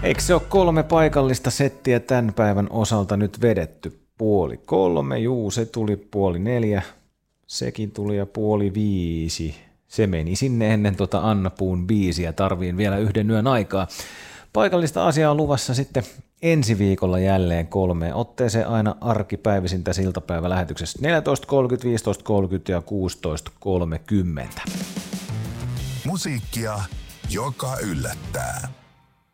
Eikö se ole 3 paikallista settiä tämän päivän osalta nyt vedetty? 2:30, juu, se tuli 3:30, sekin tuli ja 4:30. Se meni sinne ennen Anna Puun biisiä, tarviin vielä yhden yön aikaa. Paikallista asiaa on luvassa sitten ensi viikolla jälleen 3 otteeseen aina arkipäivisin tässä iltapäivälähetyksessä 14:30, 15:30 ja 16:30. Musiikkia, joka yllättää.